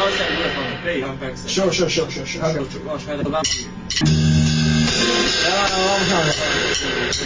I'll say look on the beat. Sure. Okay. I'll try the